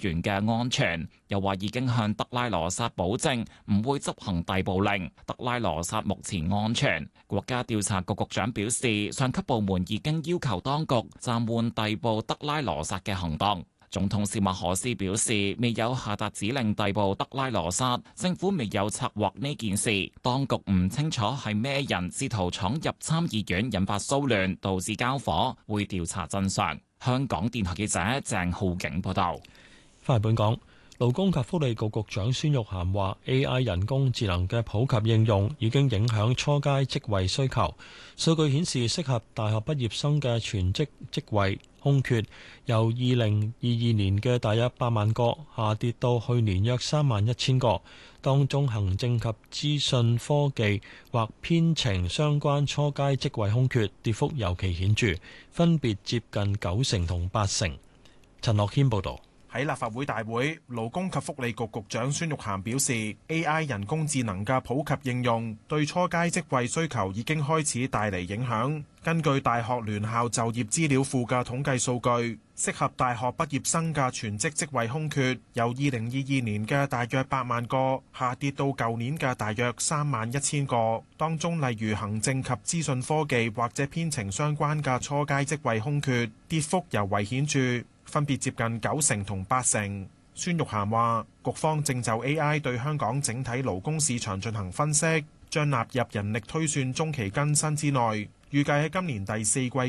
員嘅安全，又話已經向德拉羅薩保證唔會執行逮捕令。德拉羅薩目前安全。國家調查局局長表示，上級部門已經要求當局暫緩逮捕德拉羅薩嘅行動。總統史密可斯表示，未有下達指令逮捕德拉羅薩，政府未有策劃呢件事，當局唔清楚係咩人試圖闖入參議院引發騷亂，導致交火，會調查真相。香港電台記者鄭浩景報道。 翻嚟本港，勞工及福利局局長孫玉菡話 AI 人工智能嘅普及應用已經影響初階職位需求。數據顯示，適合大學畢業生嘅全職職位空缺由2022年嘅大約8萬個下跌到去年約31000個，當中行政及資訊科技或編程相關初階職位空缺跌幅尤其顯著，分別接近90%同80%。陳樂軒報導。 喺立法會大會，勞工及福利局局長孫玉菡表示 ，AI 人工智能嘅普及應用對初階職位需求已經開始帶嚟影響。根據大學聯校就業資料庫嘅統計數據，適合大學畢業生嘅全職職位空缺由2022年嘅大約8萬個下跌到舊年嘅大約31000個。當中例如行政及資訊科技或者編程相關嘅初階職位空缺跌幅尤為顯著，分別接近90%同80%。孫玉菡話，局方正就 AI 對香港整體勞工市場進行分析，將納入人力推算中期更新之內，預計喺今年第4季